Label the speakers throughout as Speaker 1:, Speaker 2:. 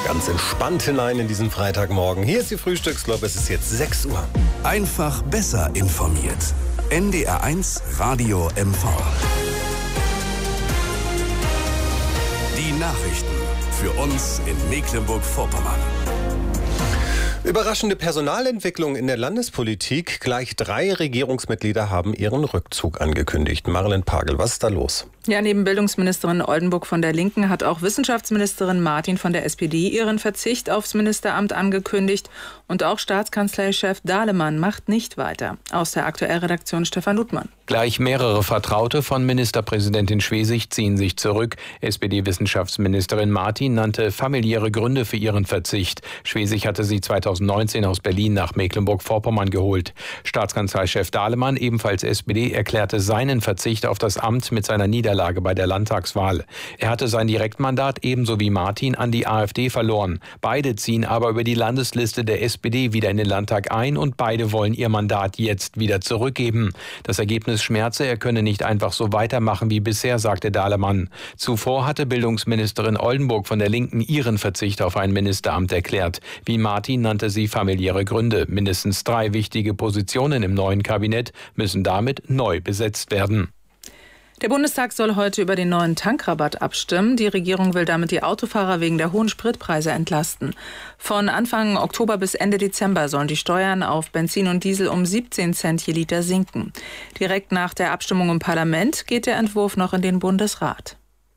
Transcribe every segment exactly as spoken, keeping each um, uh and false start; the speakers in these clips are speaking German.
Speaker 1: Ganz entspannt hinein in diesen Freitagmorgen. Hier ist die Frühstücksclub, es ist jetzt sechs Uhr.
Speaker 2: Einfach besser informiert. N D R eins Radio M V. Die Nachrichten für uns in Mecklenburg-Vorpommern.
Speaker 1: Überraschende Personalentwicklung in der Landespolitik. Gleich drei Regierungsmitglieder haben ihren Rückzug angekündigt. Marlen Pagel, was ist da los?
Speaker 3: Ja, neben Bildungsministerin Oldenburg von der Linken hat auch Wissenschaftsministerin Martin von der S P D ihren Verzicht aufs Ministeramt angekündigt. Und auch Staatskanzleichef Dahlemann macht nicht weiter. Aus der Aktuellredaktion Stefan Ludmann.
Speaker 4: Gleich mehrere Vertraute von Ministerpräsidentin Schwesig ziehen sich zurück. S P D-Wissenschaftsministerin Martin nannte familiäre Gründe für ihren Verzicht. Schwesig hatte sie zweitausendneunzehn aus Berlin nach Mecklenburg-Vorpommern geholt. Staatskanzleichef Dahlemann, ebenfalls S P D, erklärte seinen Verzicht auf das Amt mit seiner Niederlage bei der Landtagswahl. Er hatte sein Direktmandat ebenso wie Martin an die AfD verloren. Beide ziehen aber über die Landesliste der S P D wieder in den Landtag ein und beide wollen ihr Mandat jetzt wieder zurückgeben. Das Ergebnis schmerze, er könne nicht einfach so weitermachen wie bisher, sagte Dahlemann. Zuvor hatte Bildungsministerin Oldenburg von der Linken ihren Verzicht auf ein Ministeramt erklärt. Wie Martin nannte sie familiäre Gründe. Mindestens drei wichtige Positionen im neuen Kabinett müssen damit neu besetzt werden.
Speaker 3: Der Bundestag soll heute über den neuen Tankrabatt abstimmen. Die Regierung will damit die Autofahrer wegen der hohen Spritpreise entlasten. Von Anfang Oktober bis Ende Dezember sollen die Steuern auf Benzin und Diesel um siebzehn Cent je Liter sinken. Direkt nach der Abstimmung im Parlament geht der Entwurf noch in den Bundesrat.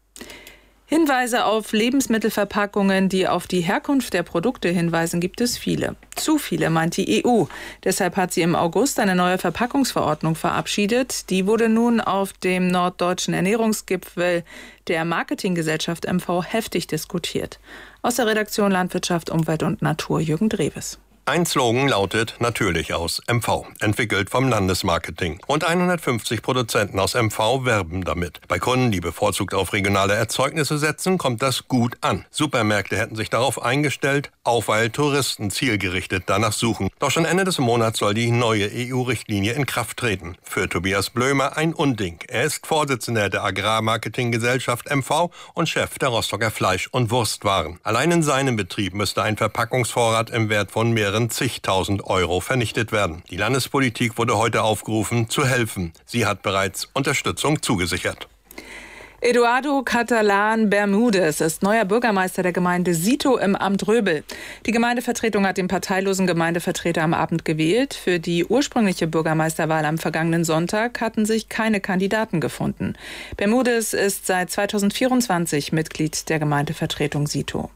Speaker 3: Hinweise auf Lebensmittelverpackungen, die auf die Herkunft der Produkte hinweisen, gibt es viele. Zu viele, meint die E U. Deshalb hat sie im August eine neue Verpackungsverordnung verabschiedet. Die wurde nun auf dem norddeutschen Ernährungsgipfel der Marketinggesellschaft M V heftig diskutiert. Aus der Redaktion Landwirtschaft, Umwelt und Natur Jürgen Drewes.
Speaker 5: Ein Slogan lautet natürlich aus M V, entwickelt vom Landesmarketing. Rund hundertfünfzig Produzenten aus M V werben damit. Bei Kunden, die bevorzugt auf regionale Erzeugnisse setzen, kommt das gut an. Supermärkte hätten sich darauf eingestellt, auch weil Touristen zielgerichtet danach suchen. Doch schon Ende des Monats soll die neue E U-Richtlinie in Kraft treten. Für Tobias Blömer ein Unding. Er ist Vorsitzender der Agrarmarketinggesellschaft M V und Chef der Rostocker Fleisch- und Wurstwaren. Allein in seinem Betrieb müsste ein Verpackungsvorrat im Wert von mehreren zigtausend Euro vernichtet werden. Die Landespolitik wurde heute aufgerufen, zu helfen. Sie hat bereits Unterstützung zugesichert.
Speaker 3: Eduardo Catalán Bermúdez ist neuer Bürgermeister der Gemeinde Sito im Amt Röbel. Die Gemeindevertretung hat den parteilosen Gemeindevertreter am Abend gewählt. Für die ursprüngliche Bürgermeisterwahl am vergangenen Sonntag hatten sich keine Kandidaten gefunden. Bermúdez ist seit zweitausendvierundzwanzig Mitglied der Gemeindevertretung Sito.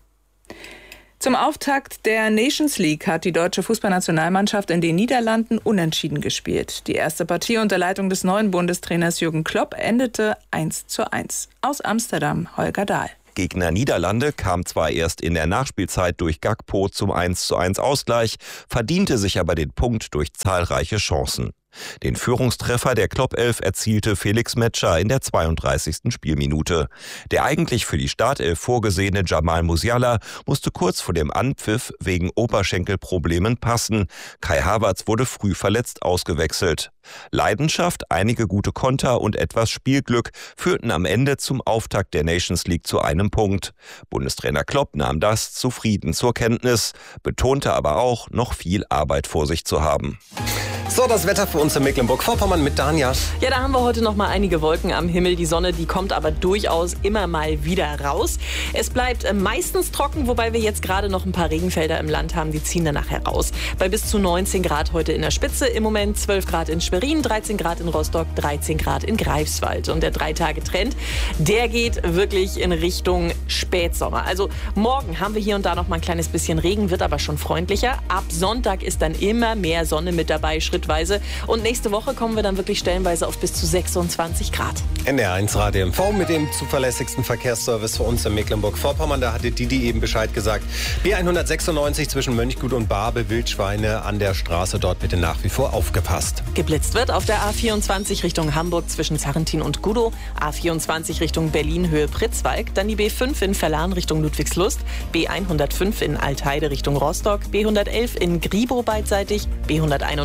Speaker 3: Zum Auftakt der Nations League hat die deutsche Fußballnationalmannschaft in den Niederlanden unentschieden gespielt. Die erste Partie unter Leitung des neuen Bundestrainers Jürgen Klopp endete eins zu eins. Aus Amsterdam, Holger Dahl.
Speaker 6: Gegner Niederlande kam zwar erst in der Nachspielzeit durch Gakpo zum eins zu eins Ausgleich, verdiente sich aber den Punkt durch zahlreiche Chancen. Den Führungstreffer der Klopp-Elf erzielte Felix Metscher in der zweiunddreißigsten Spielminute. Der eigentlich für die Startelf vorgesehene Jamal Musiala musste kurz vor dem Anpfiff wegen Oberschenkelproblemen passen. Kai Havertz wurde früh verletzt ausgewechselt. Leidenschaft, einige gute Konter und etwas Spielglück führten am Ende zum Auftakt der Nations League zu einem Punkt. Bundestrainer Klopp nahm das zufrieden zur Kenntnis, betonte aber auch, noch viel Arbeit vor sich zu haben.
Speaker 1: So, das Wetter für uns in Mecklenburg-Vorpommern mit Danja.
Speaker 7: Ja, da haben wir heute noch mal einige Wolken am Himmel. Die Sonne, die kommt aber durchaus immer mal wieder raus. Es bleibt meistens trocken, wobei wir jetzt gerade noch ein paar Regenfelder im Land haben. Die ziehen danach heraus. Bei bis zu neunzehn Grad heute in der Spitze. Im Moment zwölf Grad in Schwerin, dreizehn Grad in Rostock, dreizehn Grad in Greifswald. Und der Drei-Tage-Trend, der geht wirklich in Richtung Spätsommer. Also morgen haben wir hier und da noch mal ein kleines bisschen Regen, wird aber schon freundlicher. Ab Sonntag ist dann immer mehr Sonne mit dabei, schrittweise. Und nächste Woche kommen wir dann wirklich stellenweise auf bis zu sechsundzwanzig Grad.
Speaker 1: N D R eins Radio M V mit dem zuverlässigsten Verkehrsservice für uns in Mecklenburg-Vorpommern. Da hatte Didi eben Bescheid gesagt. B hundertsechsundneunzig zwischen Mönchgut und Barbe, Wildschweine an der Straße. Dort bitte nach wie vor aufgepasst.
Speaker 7: Geblitzt wird auf der A vierundzwanzig Richtung Hamburg zwischen Sarrentin und Gudow. A vierundzwanzig Richtung Berlin Höhe Pritzwalk. Dann die B fünf in Verlan Richtung Ludwigslust. B hundertfünf in Altheide Richtung Rostock. B hundertelf in Gribow beidseitig. B hunderteinundneunzig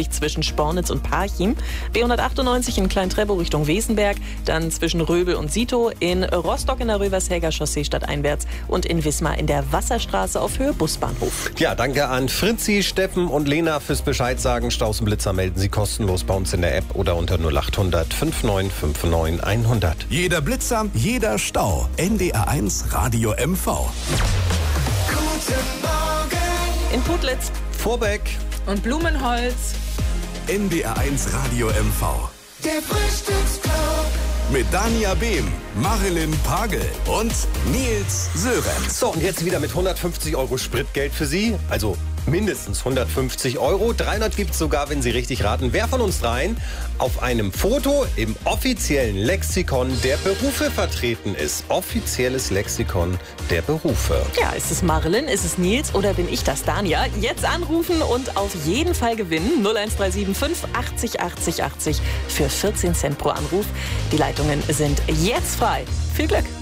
Speaker 7: hundertneunundneunzig zwischen Spornitz und Parchim, B hundertachtundneunzig in Klein-Treptow Richtung Wesenberg, dann zwischen Röbel und Sito, in Rostock in der Rövershäger Chaussee stadteinwärts und in Wismar in der Wasserstraße auf Höhe Busbahnhof.
Speaker 1: Ja, danke an Fritzi, Steffen und Lena fürs Bescheid sagen. Staus und Blitzer melden Sie kostenlos bei uns in der App oder unter null acht hundert fünfundneunzig neunundfünfzig hundert.
Speaker 2: Jeder Blitzer, jeder Stau. N D R eins Radio M V.
Speaker 8: Guten Morgen.
Speaker 7: In Putlitz,
Speaker 1: Vorbeck
Speaker 3: und Blumenholz.
Speaker 2: N D R eins Radio M V.
Speaker 8: Der Frühstücksclub.
Speaker 2: Mit Dania Behm, Marilyn Pagel und Nils Sörenz.
Speaker 1: So, und jetzt wieder mit hundertfünfzig Euro Spritgeld für Sie. Also mindestens hundertfünfzig Euro. dreihundert gibt es sogar, wenn Sie richtig raten. Wer von uns dreien auf einem Foto im offiziellen Lexikon der Berufe vertreten ist. Offizielles Lexikon der Berufe.
Speaker 7: ja, ist es Marilyn, ist es Nils oder bin ich das, Dania? Jetzt anrufen und auf jeden Fall gewinnen. null eins drei sieben fünf achtzig achtzig achtzig für vierzehn Cent pro Anruf. Die Leitungen sind jetzt frei. Viel Glück!